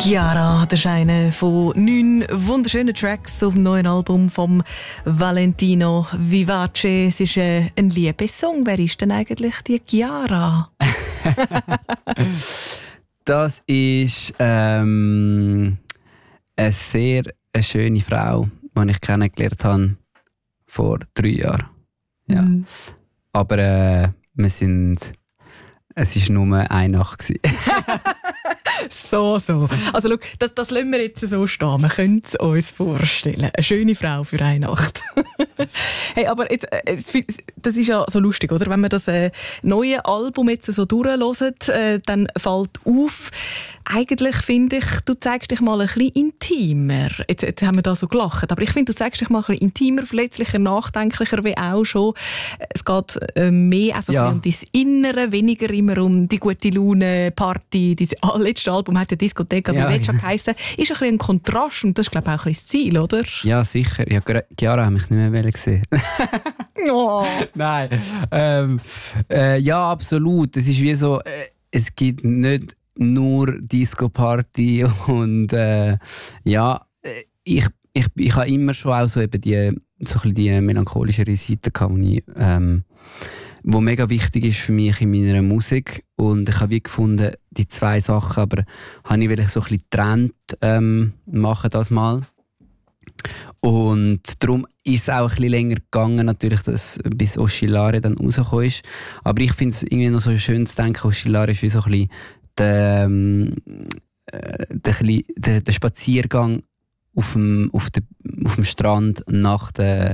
Chiara, das ist einer von 9 wunderschönen Tracks auf dem neuen Album von Valentino Vivace. Es ist ein Liebessong. Wer ist denn eigentlich die Chiara? Das ist eine sehr schöne Frau, die ich kennengelernt habe vor 3 Jahren. Ja. Aber es war nur eine Nacht. So. Also schau, das lassen wir jetzt so stehen. Wir können es uns vorstellen. Eine schöne Frau für eine Nacht. Hey, aber jetzt, das ist ja so lustig, oder? Wenn man das neue Album jetzt so durchhört, dann fällt auf, eigentlich finde ich, du zeigst dich mal ein bisschen intimer. Jetzt haben wir da so gelacht, aber ich finde, du zeigst dich mal ein bisschen intimer, verletzlicher, nachdenklicher, wie auch schon. Es geht mehr also um dein Innere, weniger immer um die gute Laune, Party. Das letzte Album hat ja Diskothek Vivace geheissen. Ist ein bisschen ein Kontrast und das ist, glaube ich, auch ein bisschen das Ziel, oder? Ja, sicher. Ja, Chiara hat mich nicht mehr gesehen. Oh. Nein. Ja, absolut. Es ist wie so, es gibt nicht nur Disco-Party und ich habe immer schon auch so eben die melancholischere Seite gehabt, wo mega wichtig ist für mich in meiner Musik, und ich habe wie gefunden, die 2 Sachen, aber habe ich so ein bisschen getrennt machen das mal. Und darum ist es auch ein bisschen länger gegangen, natürlich, dass bis Oscillare dann rausgekommen ist. Aber ich finde es irgendwie noch so schön zu denken, Oscillare ist wie so ein bisschen der Spaziergang auf dem Strand nach der